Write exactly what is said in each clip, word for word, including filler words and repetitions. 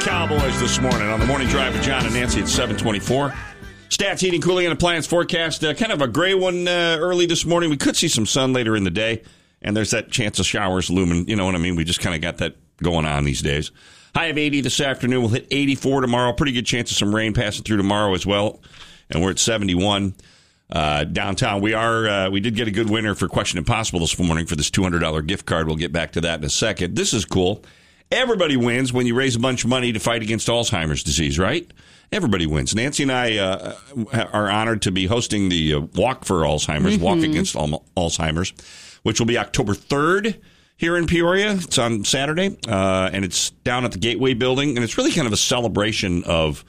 Cowboys this morning on the Morning Drive with John and Nancy at seven twenty-four. Stats, heating, cooling, and appliance forecast. Uh, kind of a gray one uh, early this morning. We could see some sun later in the day, and there's that chance of showers looming. You know what I mean? We just kind of got that going on these days. High of eighty this afternoon. We'll hit eighty-four tomorrow. Pretty good chance of some rain passing through tomorrow as well. And we're at seventy-one uh, downtown. We are. Uh, we did get a good winner for Question Impossible this morning for this two hundred dollars gift card. We'll get back to that in a second. This is cool. Everybody wins when you raise a bunch of money to fight against Alzheimer's disease, right? Everybody wins. Nancy and I uh, are honored to be hosting the uh, Walk for Alzheimer's, mm-hmm. Walk Against Al- Alzheimer's, which will be October third here in Peoria. It's on Saturday, uh, and it's down at the Gateway Building, and it's really kind of a celebration of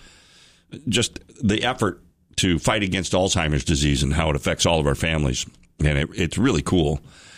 just the effort to fight against Alzheimer's disease and how it affects all of our families, and it, it's really cool.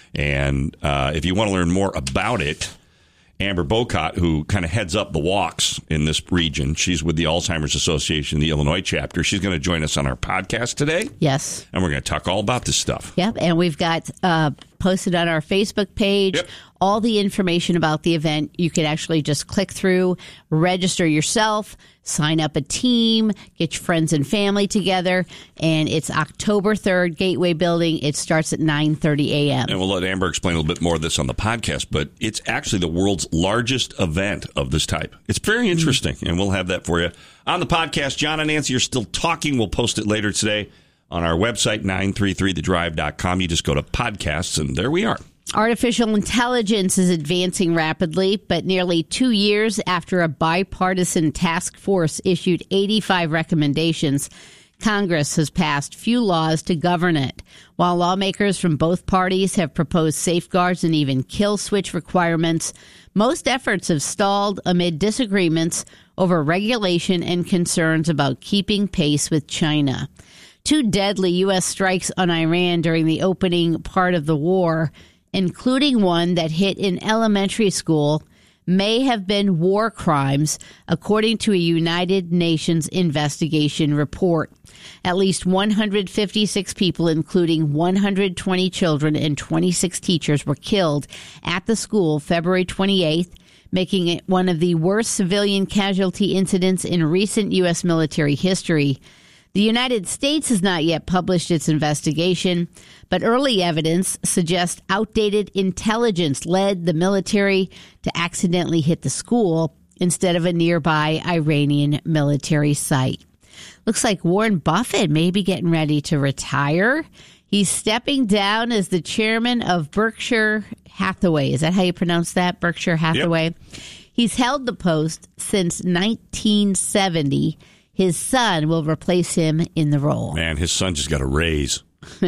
And uh, if you want to learn more about it, Amber Bocott, who kind of heads up the walks in this region, she's with the Alzheimer's Association, the Illinois chapter. She's going to join us on our podcast today. Yes. And we're going to talk all about this stuff. Yep. And we've got uh, posted on our Facebook page yep. all the information about the event. You can actually just click through, register yourself, sign up a team, get your friends and family together, and it's October third, Gateway Building. It starts at nine thirty a.m. And we'll let Amber explain a little bit more of this on the podcast, but it's actually the world's largest event of this type. It's very interesting, mm-hmm. and we'll have that for you on the podcast. John and Nancy are still talking. We'll post it later today on our website, nine three three the drive dot com. You just go to podcasts, and there we are. Artificial intelligence is advancing rapidly, but nearly two years after a bipartisan task force issued eighty-five recommendations, Congress has passed few laws to govern it. While lawmakers from both parties have proposed safeguards and even kill switch requirements, most efforts have stalled amid disagreements over regulation and concerns about keeping pace with China. Two deadly U S strikes on Iran during the opening part of the war, including one that hit an elementary school, may have been war crimes, according to a United Nations investigation report. At least one hundred fifty-six people, including one hundred twenty children and twenty-six teachers, were killed at the school February twenty-eighth, making it one of the worst civilian casualty incidents in recent U S military history. The United States has not yet published its investigation, but early evidence suggests outdated intelligence led the military to accidentally hit the school instead of a nearby Iranian military site. Looks like Warren Buffett may be getting ready to retire. He's stepping down as the chairman of Berkshire Hathaway. Is that how you pronounce that, Berkshire Hathaway? Yep. He's held the post since nineteen seventy. His son will replace him in the role. Man, his son just got a raise.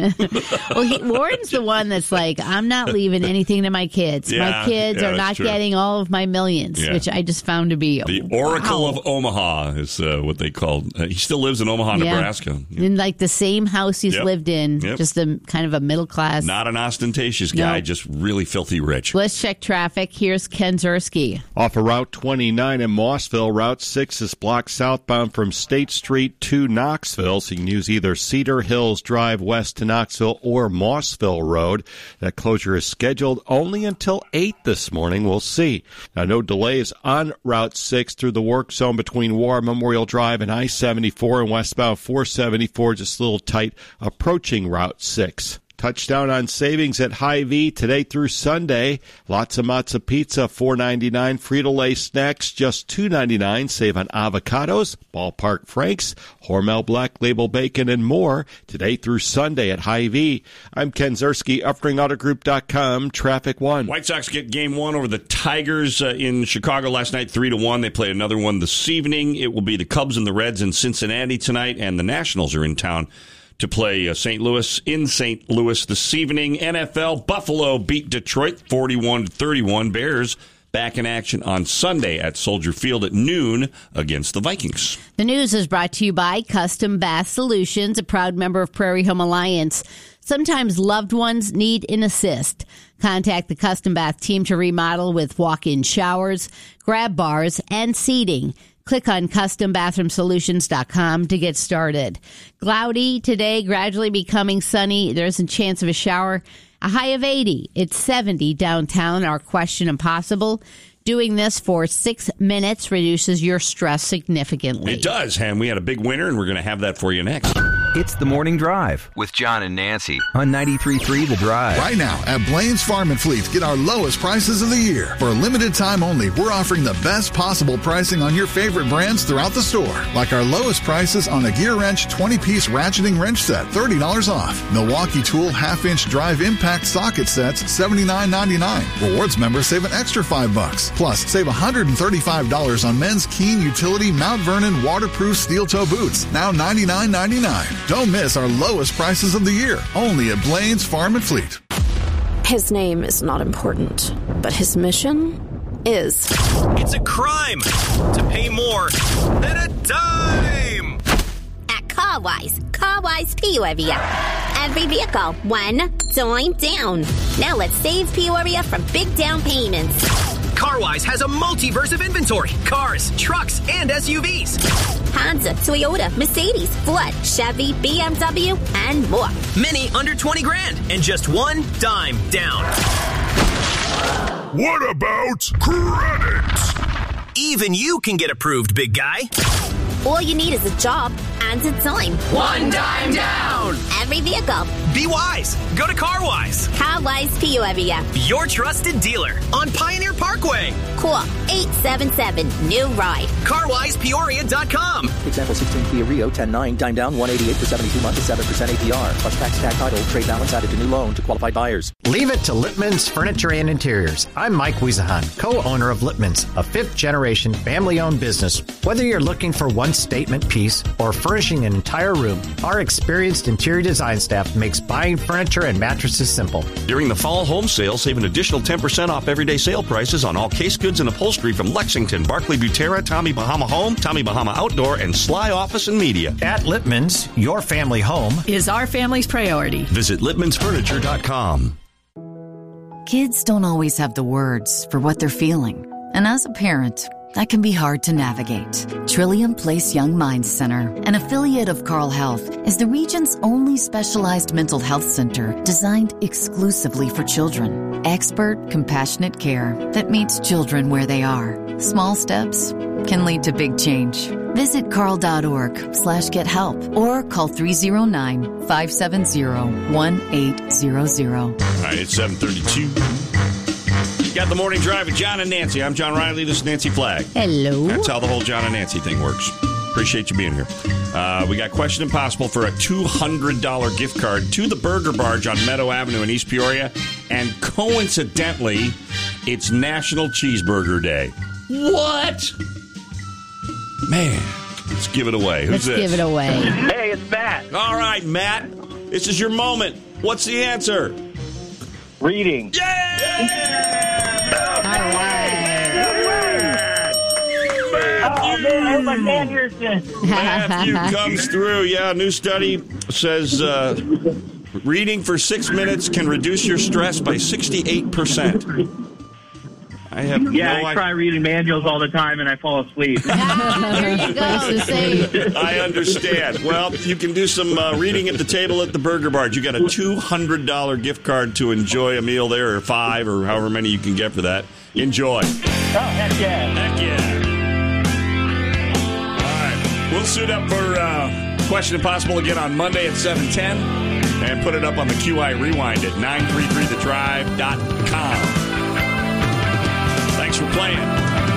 Well, he, Warren's the one that's like, I'm not leaving anything to my kids. Yeah, my kids yeah, are not true. getting all of my millions, yeah. which I just found to be the Oracle wow. of Omaha is uh, what they call. Uh, he still lives in Omaha, yeah. Nebraska, yeah. in like the same house he's yep. lived in. Yep. Just a kind of a middle class, not an ostentatious guy, nope. just really filthy rich. Let's check traffic. Here's Ken Zerski. Off of Route twenty-nine in Mossville, Route six is blocked southbound from State Street to Knoxville, so you can use either Cedar Hills Drive west to Knoxville or Mossville Road. That closure is scheduled only until eight this morning. We'll see. Now, no delays on Route six through the work zone between War Memorial Drive and I seventy-four and westbound four seventy-four, just a little tight approaching Route six. Touchdown on savings at Hy-Vee today through Sunday. Lots of matzo pizza, four ninety-nine. Frito-Lay snacks, just two ninety-nine. Save on avocados, Ballpark Franks, Hormel Black Label Bacon, and more today through Sunday at Hy-Vee. I'm Ken Zerski, Upring Auto Group dot com, Traffic One. White Sox get game one over the Tigers uh, in Chicago last night, three to one. They play another one this evening. It will be the Cubs and the Reds in Cincinnati tonight, and the Nationals are in town to play uh, Saint Louis in Saint Louis this evening. N F L, Buffalo beat Detroit forty-one to thirty-one. Bears back in action on Sunday at Soldier Field at noon against the Vikings. The news is brought to you by Custom Bath Solutions, a proud member of Prairie Home Alliance. Sometimes loved ones need an assist. Contact the Custom Bath team to remodel with walk-in showers, grab bars, and seating. Click on custom bathroom solutions dot com to get started. Cloudy today, gradually becoming sunny. There's a chance of a shower. A high of eighty. It's seventy downtown. Our Question Impossible. Doing this for six minutes reduces your stress significantly. It does, and we had a big winner, and we're going to have that for you next. It's The Morning Drive with John and Nancy on ninety-three point three The Drive. Right now at Blaine's Farm and Fleet, get our lowest prices of the year. For a limited time only, we're offering the best possible pricing on your favorite brands throughout the store. Like our lowest prices on a Gear Wrench twenty-piece ratcheting wrench set, thirty dollars off. Milwaukee Tool half-inch drive impact socket sets, seventy-nine ninety-nine. Rewards members save an extra five bucks. Plus, save one hundred thirty-five dollars on men's Keen Utility Mount Vernon waterproof steel toe boots, now ninety-nine ninety-nine. Don't miss our lowest prices of the year, only at Blaine's Farm and Fleet. His name is not important, but his mission is. It's a crime to pay more than a dime. At CarWise, CarWise Peoria. Every vehicle, one dime down. Now let's save Peoria from big down payments. CarWise has a multiverse of inventory. Cars, trucks, and S U Vs. Honda, Toyota, Mercedes, Ford, Chevy, B M W, and more. Many under twenty grand and just one dime down. What about credit? Even you can get approved, big guy. All you need is a job and a dime. One dime down. Every vehicle. Be wise. Go to CarWise. CarWise Peoria. Your trusted dealer on Pioneer Parkway. Call eight seven seven, new ride. car wise peoria dot com. Example sixteen Kia Rio ten nine, dime down one eighty-eight for seventy-two months at seven percent A P R. Plus tax, tag title, trade balance added to new loan to qualified buyers. Leave it to Lippman's Furniture and Interiors. I'm Mike Wiesahan, co-owner of Lippman's, a fifth-generation family-owned business. Whether you're looking for one statement piece or furnishing an entire room, our experienced interior design staff makes buying furniture and mattresses simple. During the fall home sale, save an additional ten percent off everyday sale prices on all case goods and upholstery from Lexington, Barclay Butera, Tommy Bahama Home, Tommy Bahama Outdoor, and Sly Office and Media. At Lippman's, your family home is our family's priority. Visit Lippmans Furniture dot com. Kids don't always have the words for what they're feeling. And as a parent, that can be hard to navigate. Trillium Place Young Minds Center, an affiliate of Carle Health, is the region's only specialized mental health center designed exclusively for children. Expert, compassionate care that meets children where they are. Small steps can lead to big change. Visit carle.org slash get help or call three oh nine, five seven zero, one eight zero zero. All right, it's seven thirty-two. Got the Morning Drive with John and Nancy. I'm John Riley. This is Nancy Flagg. Hello. That's how the whole John and Nancy thing works. Appreciate you being here. Uh, we got Question Impossible for a two hundred dollars gift card to the Burger Barge on Meadow Avenue in East Peoria. And coincidentally, it's National Cheeseburger Day. What? Man, let's give it away. Who's let's this? give it away. Hey, it's Matt. All right, Matt. This is your moment. What's the answer? Reading. Yeah! All right. Oh, man, I hope I can't hear this. Matthew comes through. Yeah, a new study says uh, reading for six minutes can reduce your stress by sixty-eight percent. I have yeah, no I try reading manuals all the time and I fall asleep. There you go. I understand. Well, you can do some uh, reading at the table at the Burger Barge. You got a two hundred dollars gift card to enjoy a meal there, or five, or however many you can get for that. Enjoy. Oh, heck yeah. Heck yeah. All right. We'll suit up for uh, Question Impossible again on Monday at seven ten and put it up on the Q I Rewind at nine three three the drive dot com. Thanks for playing.